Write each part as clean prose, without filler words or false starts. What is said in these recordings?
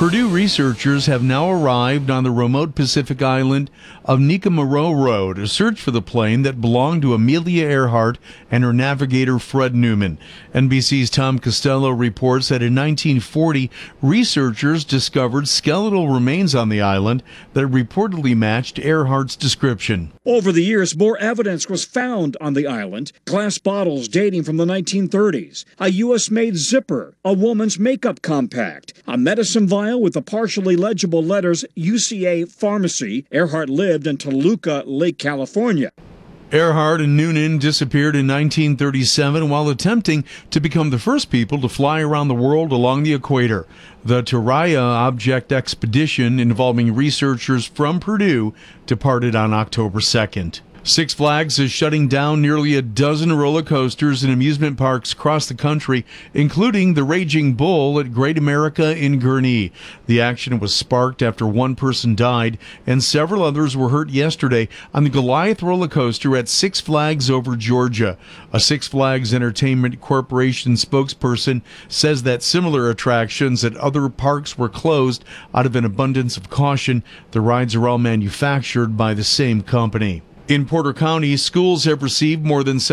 Purdue researchers have now arrived on the remote Pacific island of Nikumaroro to search for the plane that belonged to Amelia Earhart and her navigator Fred Newman. NBC's Tom Costello reports that in 1940, researchers discovered skeletal remains on the island that reportedly matched Earhart's description. Over the years, more evidence was found on the island. Glass bottles dating from the 1930s, a U.S.-made zipper, a woman's makeup compact, a medicine vial with the partially legible letters UCA Pharmacy. Earhart lived in Toluca Lake, California. Earhart and Noonan disappeared in 1937 while attempting to become the first people to fly around the world along the equator. The Turaya Object Expedition, involving researchers from Purdue, departed on October 2nd. Six Flags is shutting down nearly a dozen roller coasters and amusement parks across the country, including the Raging Bull at Great America in Gurnee. The action was sparked after one person died and several others were hurt yesterday on the Goliath roller coaster at Six Flags over Georgia. A Six Flags Entertainment Corporation spokesperson says that similar attractions at other parks were closed out of an abundance of caution. The rides are all manufactured by the same company. In Porter County, schools have received more than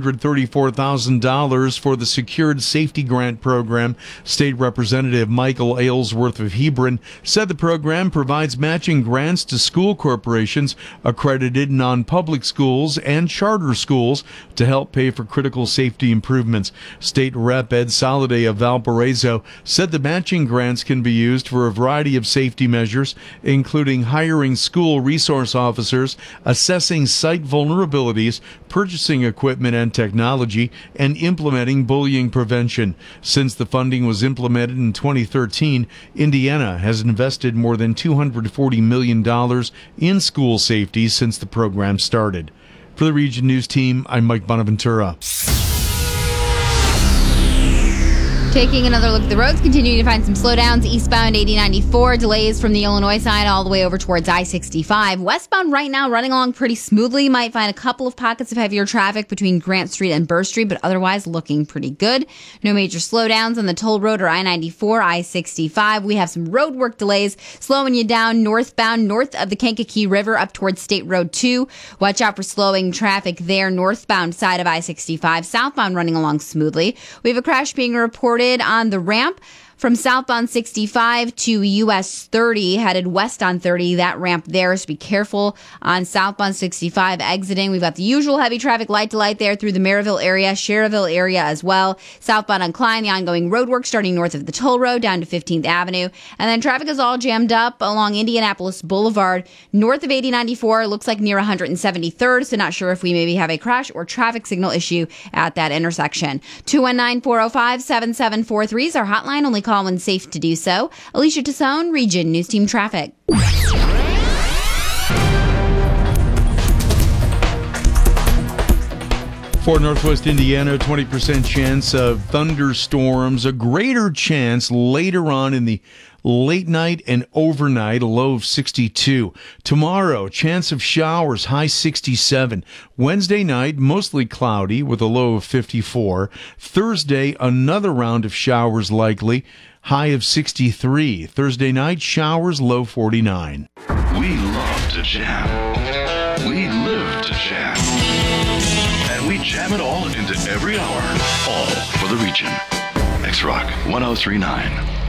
$734,000 for the Secured Safety Grant Program. State Representative Michael Aylesworth of Hebron said the program provides matching grants to school corporations, accredited non-public schools, and charter schools to help pay for critical safety improvements. State Rep. Ed Soliday of Valparaiso said the matching grants can be used for a variety of safety measures, including hiring school resource officers, assessing site vulnerabilities, purchasing equipment and technology, and implementing bullying prevention. Since the funding was implemented in 2013, Indiana has invested more than $240 million in school safety since the program started. For the Region News Team, I'm Mike Bonaventura. Taking another look at the roads, continuing to find some slowdowns. Eastbound 8094, delays from the Illinois side all the way over towards I-65. Westbound right now running along pretty smoothly. Might find a couple of pockets of heavier traffic between Grant Street and Burr Street, but otherwise looking pretty good. No major slowdowns on the toll road or I-94, I-65. We have some road work delays slowing you down northbound north of the Kankakee River up towards State Road 2. Watch out for slowing traffic there northbound side of I-65. Southbound running along smoothly. We have a crash being reported on the ramp from southbound 65 to US 30, headed west on 30. That ramp there, so be careful on southbound 65 exiting. We've got the usual heavy traffic light to light there through the Maryville area, Cherville area as well. Southbound on Klein, the ongoing road work starting north of the toll road down to 15th Avenue. And then traffic is all jammed up along Indianapolis Boulevard, north of 8094. Looks like near 173rd, so not sure if we maybe have a crash or traffic signal issue at that intersection. 219-405-7743 is our hotline. Only call when safe to do so. Alicia Tassone, Region News Team Traffic. For Northwest Indiana, 20% chance of thunderstorms, a greater chance later on in the late night and overnight, a low of 62. Tomorrow, chance of showers, high 67. Wednesday night, mostly cloudy with a low of 54. Thursday, another round of showers likely, high of 63. Thursday night, showers, low 49. We love to jam. We live to jam. And we jam it all into every hour, all for the region. X-Rock 1039.